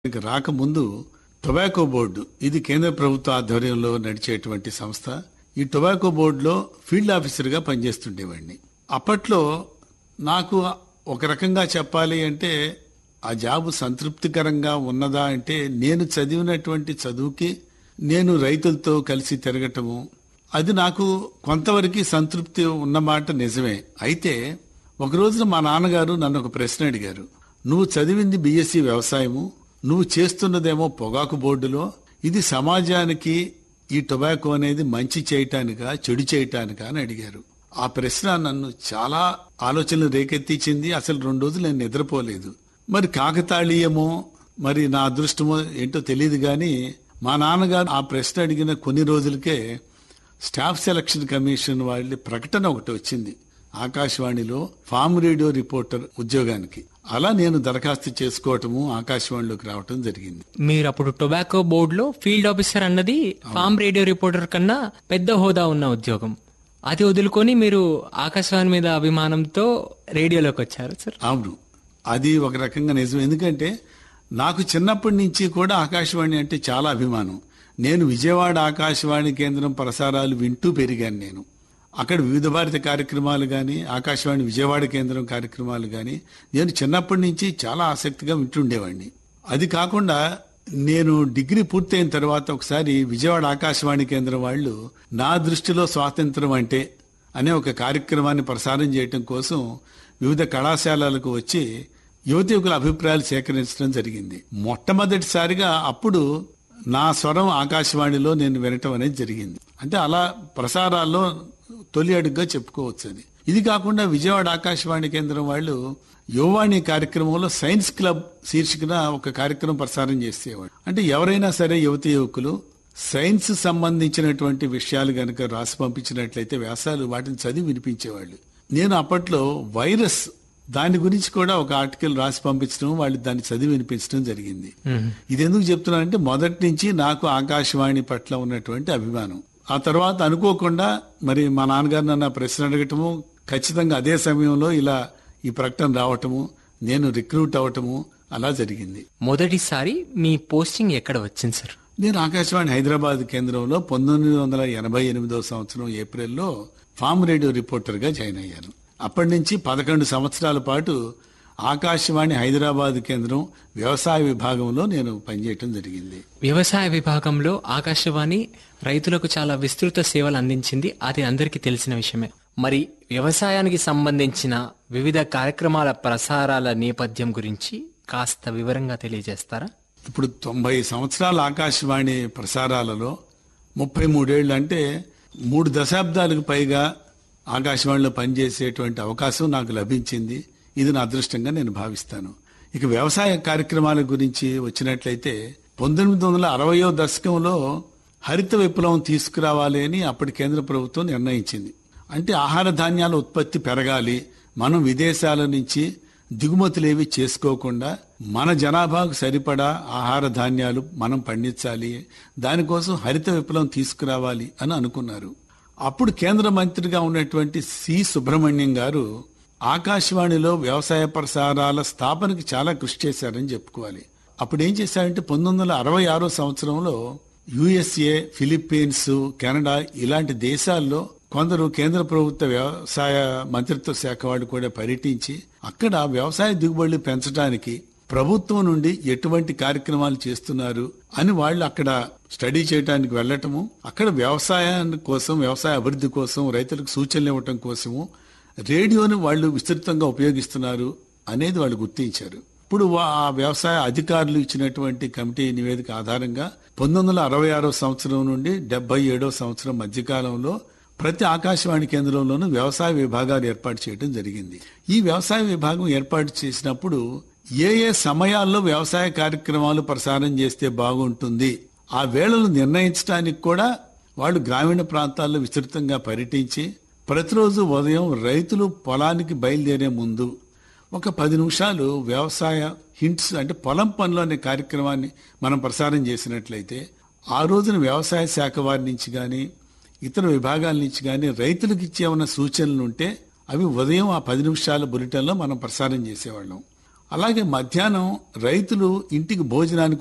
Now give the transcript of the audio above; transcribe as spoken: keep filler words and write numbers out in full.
రాకముందు tobacco board, ఇది కేంద్ర ప్రభుత్వ ఆధ్వర్యంలో నడిచేటువంటి సంస్థ. ఈ టొబాకో బోర్డులో ఫీల్డ్ ఆఫీసర్గా పనిచేస్తుండేవాడిని. అప్పట్లో నాకు ఒక రకంగా చెప్పాలి అంటే ఆ జాబు సంతృప్తికరంగా ఉన్నదా అంటే, నేను చదివినటువంటి చదువుకి నేను రైతులతో కలిసి తిరగటము అది నాకు కొంతవరకు సంతృప్తి ఉన్నమాట నిజమే. అయితే ఒక రోజున మా నాన్నగారు నన్ను ఒక ప్రశ్న అడిగారు. నువ్వు చదివింది బీఎస్సీ వ్యవసాయము, నువ్వు చేస్తున్నదేమో పొగాకు బోర్డులో, ఇది సమాజానికి ఈ టొబాకో అనేది మంచి చేయటానికా చెడు చేయటానికా అని అడిగారు. ఆ ప్రశ్న నన్ను చాలా ఆలోచనలు రేకెత్తించింది. అసలు రెండు రోజులు నేను నిద్రపోలేదు. మరి కాకతాళీయమో మరి నా అదృష్టమో ఏంటో తెలియదు కానీ మా నాన్నగారు ఆ ప్రశ్న అడిగిన కొన్ని రోజులకే స్టాఫ్ సెలక్షన్ కమిషన్ వాళ్ళ ప్రకటన ఒకటి వచ్చింది ఆకాశవాణిలో, ఫామ్ రేడియో రిపోర్టర్ ఉద్యోగానికి. అలా నేను దరఖాస్తు చేసుకోవటము, ఆకాశవాణిలోకి రావటం జరిగింది. మీరు అప్పుడు టొబాకో బోర్డులో ఫీల్డ్ ఆఫీసర్ అన్నది ఫామ్ రేడియో రిపోర్టర్ కన్నా పెద్ద హోదా ఉన్న ఉద్యోగం. అది వదులుకొని మీరు ఆకాశవాణి మీద అభిమానంతో రేడియోలోకి వచ్చారు సార్. అవును, అది ఒక రకంగా నిజం. ఎందుకంటే నాకు చిన్నప్పటి నుంచి కూడా ఆకాశవాణి అంటే చాలా అభిమానం. నేను విజయవాడ ఆకాశవాణి కేంద్రం ప్రసారాలు వింటూ పెరిగాను. నేను అక్కడ వివిధ భారతి కార్యక్రమాలు కానీ, ఆకాశవాణి విజయవాడ కేంద్రం కార్యక్రమాలు కానీ నేను చిన్నప్పటి నుంచి చాలా ఆసక్తిగా వింటుండేవాడిని. అది కాకుండా నేను డిగ్రీ పూర్తయిన తర్వాత ఒకసారి విజయవాడ ఆకాశవాణి కేంద్రం వాళ్ళు నా దృష్టిలో స్వాతంత్రం అంటే అనే ఒక కార్యక్రమాన్ని ప్రసారం చేయటం కోసం వివిధ కళాశాలలకు వచ్చి యువతి యువకుల అభిప్రాయాలు సేకరించడం జరిగింది. మొట్టమొదటిసారిగా అప్పుడు నా స్వరం ఆకాశవాణిలో నేను వినటం అనేది జరిగింది. అంటే అలా ప్రసారాల్లో తొలి అడుగుగా చెప్పుకోవచ్చు అది. ఇది కాకుండా విజయవాడ ఆకాశవాణి కేంద్రం వాళ్ళు యువవాణి కార్యక్రమంలో సైన్స్ క్లబ్ శీర్షికన ఒక కార్యక్రమం ప్రసారం చేసేవాడు. అంటే ఎవరైనా సరే యువతి యువకులు సైన్స్ సంబంధించినటువంటి విషయాలు గనక రాసి పంపించినట్లయితే వ్యాసాలు వాటిని చదివి వినిపించేవాళ్ళు. నేను అప్పట్లో వైరస్ దాని గురించి కూడా ఒక ఆర్టికల్ రాసి పంపించడం, వాళ్ళు దాన్ని చదివి వినిపించడం జరిగింది. ఇది ఎందుకు చెప్తున్నానంటే మొదటి నుంచి నాకు ఆకాశవాణి పట్ల ఉన్నటువంటి అభిమానం. ఆ తర్వాత అనుకోకుండా మరి మా నాన్నగారు నన్ను ప్రశ్న అడగటము, ఖచ్చితంగా అదే సమయంలో ఇలా ఈ ప్రకటన రావటము, నేను రిక్రూట్ అవటము అలా జరిగింది. మొదటిసారి మీ పోస్టింగ్ ఎక్కడ వచ్చింది సార్? నేను ఆకాశవాణి హైదరాబాద్ కేంద్రంలో పంతొమ్మిది వందల ఎనభై ఎనిమిదో సంవత్సరం ఏప్రిల్లో ఫామ్ రేడియో రిపోర్టర్ గా జాయిన్ అయ్యాను. అప్పటి నుంచి పదకొండు సంవత్సరాల పాటు ఆకాశవాణి హైదరాబాద్ కేంద్రం వ్యవసాయ విభాగంలో నేను పనిచేయటం జరిగింది. వ్యవసాయ విభాగంలో ఆకాశవాణి రైతులకు చాలా విస్తృత సేవలు అందించింది, అది అందరికీ తెలిసిన విషయమే. మరి వ్యవసాయానికి సంబంధించిన వివిధ కార్యక్రమాల ప్రసారాల నేపథ్యం గురించి కాస్త వివరంగా తెలియజేస్తారా? ఇప్పుడు తొంభై సంవత్సరాల ఆకాశవాణి ప్రసారాలలో ముప్పై మూడేళ్లు అంటే మూడు దశాబ్దాలకు పైగా ఆకాశవాణిలో పనిచేసేటువంటి అవకాశం నాకు లభించింది. ఇది నా అదృష్టంగా నేను భావిస్తాను. ఇక వ్యవసాయ కార్యక్రమాల గురించి వచ్చినట్లయితే పంతొమ్మిది వందల అరవయో దశకంలో హరిత విప్లవం తీసుకురావాలి అని అప్పటి కేంద్ర ప్రభుత్వం నిర్ణయించింది. అంటే ఆహార ధాన్యాల ఉత్పత్తి పెరగాలి, మనం విదేశాల నుంచి దిగుమతులేవి చేసుకోకుండా మన జనాభాకు సరిపడా ఆహార ధాన్యాలు మనం పండించాలి, దానికోసం హరిత విప్లవం తీసుకురావాలి అని అనుకున్నారు. అప్పుడు కేంద్ర మంత్రిగా ఉన్నటువంటి సి సుబ్రహ్మణ్యం గారు ఆకాశవాణిలో వ్యవసాయ ప్రసారాల స్థాపనకి చాలా కృషి చేశారని చెప్పుకోవాలి. అప్పుడు ఏం చేశారంటే పంతొమ్మిది వందల అరవై ఆరో సంవత్సరంలో యుఎస్ఏ, ఫిలిప్పీన్స్, కెనడా ఇలాంటి దేశాల్లో కొందరు కేంద్ర ప్రభుత్వ వ్యవసాయ మంత్రిత్వ శాఖ వాళ్ళు కూడా పర్యటించి అక్కడ వ్యవసాయ దిగుబడులు పెంచడానికి ప్రభుత్వం నుండి ఎటువంటి కార్యక్రమాలు చేస్తున్నారు అని వాళ్ళు అక్కడ స్టడీ చేయడానికి వెళ్ళటము, అక్కడ వ్యవసాయాన్ని కోసం, వ్యవసాయ అభివృద్ధి కోసం, రైతులకు సూచనలు ఇవ్వటం కోసము రేడియోని వాళ్ళు విస్తృతంగా ఉపయోగిస్తున్నారు అనేది వాళ్ళు గుర్తించారు. ఇప్పుడు ఆ వ్యవసాయ అధికారులు ఇచ్చినటువంటి కమిటీ నివేదిక ఆధారంగా పంతొమ్మిది వందల అరవై ఆరో సంవత్సరం నుండి డెబ్బై ఏడో సంవత్సరం మధ్యకాలంలో ప్రతి ఆకాశవాణి కేంద్రంలోనూ వ్యవసాయ విభాగాలు ఏర్పాటు చేయడం జరిగింది. ఈ వ్యవసాయ విభాగం ఏర్పాటు చేసినప్పుడు ఏ ఏ సమయాల్లో వ్యవసాయ కార్యక్రమాలు ప్రసారం చేస్తే బాగుంటుంది ఆ వేళలు నిర్ణయించడానికి కూడా వాళ్ళు గ్రామీణ ప్రాంతాల్లో విస్తృతంగా పర్యటించి ప్రతిరోజు ఉదయం రైతులు పొలానికి బయలుదేరే ముందు ఒక పది నిమిషాలు వ్యవసాయ హింట్స్ అంటే పొలం పనులు అనే కార్యక్రమాన్ని మనం ప్రసారం చేసినట్లయితే ఆ రోజున వ్యవసాయ శాఖ వారి నుంచి కానీ ఇతర విభాగాల నుంచి కానీ రైతులకు ఇచ్చే ఉన్న సూచనలు ఉంటే అవి ఉదయం ఆ పది నిమిషాల బులెటిన్లో మనం ప్రసారం చేసేవాళ్ళం. అలాగే మధ్యాహ్నం రైతులు ఇంటికి భోజనానికి